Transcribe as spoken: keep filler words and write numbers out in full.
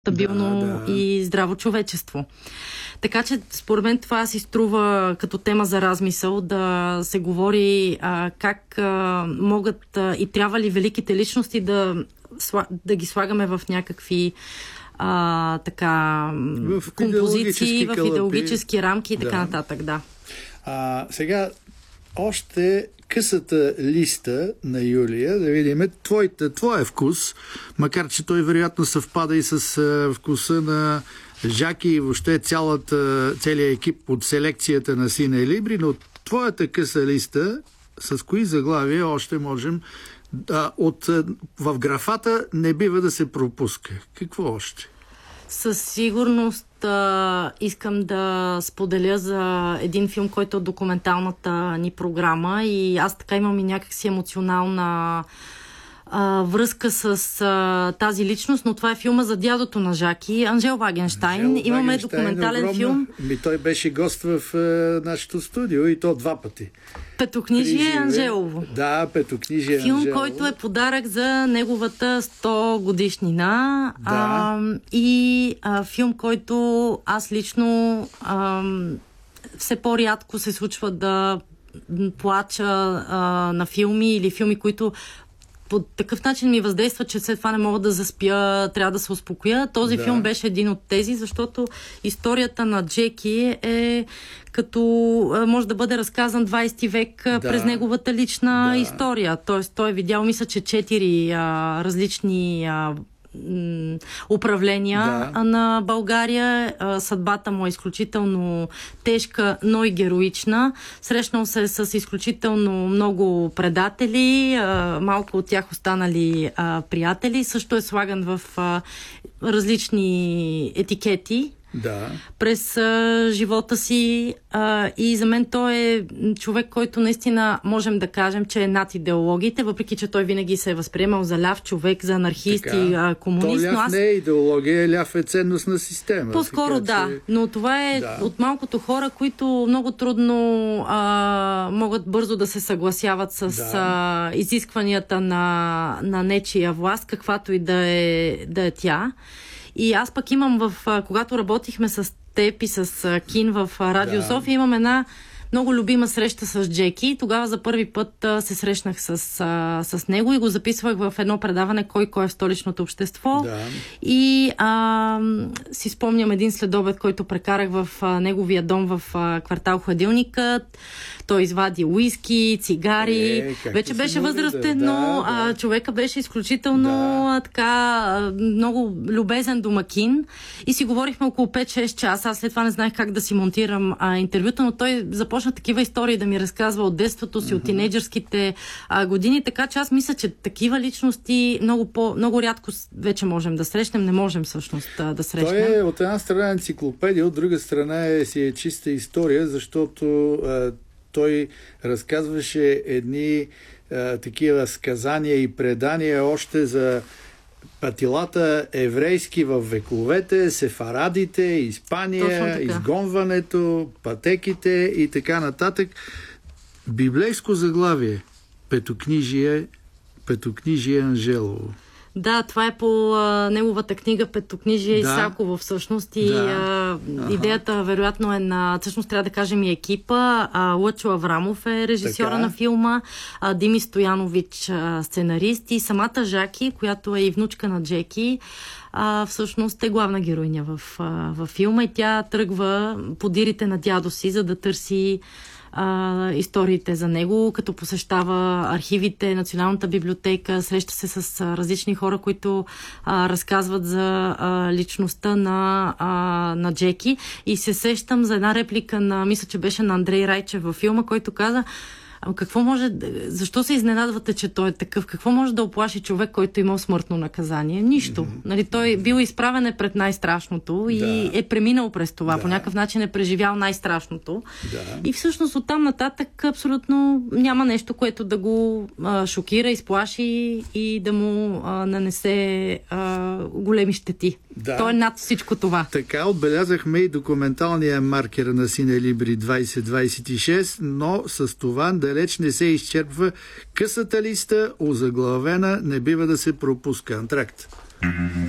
стабилно да, да. и здраво човечество. Така че, според мен, това си струва като тема за размисъл, да се говори а, как а, могат а, и трябва ли великите личности да, да ги слагаме в някакви а, така в композиции, в калъпи. идеологически рамки и така да. нататък. Да. А, сега, още късата листа на Юлия, да видим твоите, твоя вкус, макар че той вероятно съвпада и с а, вкуса на Жаки и въобще цялата, целият екип от селекцията на Сине Либри, но твоята къса листа, с кои заглавия още можем да, от, в графата не бива да се пропуска. Какво още? Със сигурност а, искам да споделя за един филм, който е от документалната ни програма и аз така имам и някакси емоционална а, връзка с а, тази личност, но това е филма за дядото на Жаки, Анжел Вагенщайн. Анжел Имаме Вагенщайн, документален огромна. филм. Ми той беше гост в е, нашето студио и то два пъти. Петокнижие Анжелово. Да, Петокнижие Филм, Анжелово. който е подарък за неговата сто годишнина. Да. А, и а, филм, който аз лично а, все по-рядко се случва да плача а, на филми или филми, които по такъв начин ми въздейства, че след това не мога да заспя, трябва да се успокоя. Този да. филм беше един от тези, защото историята на Джеки е като може да бъде разказан двайсети век да. през неговата лична да. история. Тоест той е видял, мисля, че четири а, различни а, управления да. на България. Съдбата му е изключително тежка, но и героична. Срещнал се с изключително много предатели, малко от тях останали приятели. Също е слаган в различни етикети. Да. През а, живота си а, и за мен той е човек, който наистина можем да кажем, че е над идеологиите, въпреки че той винаги се е възприемал за ляв човек, за анархист и а, комунист. То ляв аз... не е идеология, ляв е ценностна система. По-скоро така, да, че... но това е да. от малкото хора, които много трудно а, могат бързо да се съгласяват с да. а, изискванията на, на нечия власт, каквато и да е, да е тя. И аз пък имам в... Когато работихме с теб и с Кин в Радио да. София, имам една много любима среща с Джеки. Тогава за първи път а, се срещнах с, а, с него и го записвах в едно предаване "Кой кой е в столичното общество". Да. И а, си спомням един следобед, който прекарах в а, неговия дом в а, квартал Хладилникът. Той извади уиски, цигари. Е, Вече беше може възрастен, да, но да, а, да. човека беше изключително да. а, така много любезен домакин. И си говорихме около пет-шест часа. Аз след това не знаех как да си монтирам а, интервюта, но той започна такива истории да ми разказва от детството си, mm-hmm. от тинейджърските а, години. Така че аз мисля, че такива личности много, по, много рядко вече можем да срещнем. Не можем всъщност а, да срещнем. Той е от една страна енциклопедия, от друга страна е, си е чиста история, защото а, той разказваше едни а, такива сказания и предания още за патилата еврейски в вековете, сефарадите, Испания, изгонването, пътеките и така нататък. Библейско заглавие. Петокнижие, Петокнижие Анжелово. Да, това е по а, неговата книга "Петокнижие" да. Исаково всъщност и да. а, идеята вероятно е на, всъщност трябва да кажем и екипа. А, Лъчо Аврамов е режисьора така. на филма, а, Дими Стоянович а, сценарист и самата Жаки, която е и внучка на Джеки, а, всъщност е главна героиня в, а, в филма и тя тръгва подирите на дядо си, за да търси Uh, историите за него, като посещава архивите, Националната библиотека, среща се с uh, различни хора, които uh, разказват за uh, личността на, uh, на Джеки. И се сещам за една реплика на, мисля, че беше на Андрей Райчев във филма, който каза: какво може, защо се изненадвате, че той е такъв? Какво може да оплаши човек, който имал смъртно наказание? Нищо. Mm-hmm. Нали, той бил изправен пред най-страшното и да. е преминал през това. Да. По някакъв начин е преживял най-страшното. Да. И всъщност оттам нататък абсолютно няма нещо, което да го а, шокира, изплаши и да му а, нанесе а, големи щети. Да. Той е над всичко това. Така отбелязахме и документалния маркер на Сине Либри двайсет двайсет и шест, но с това далеч не се изчерпва късата листа, озаглавена "Не бива да се пропуска". Антракт.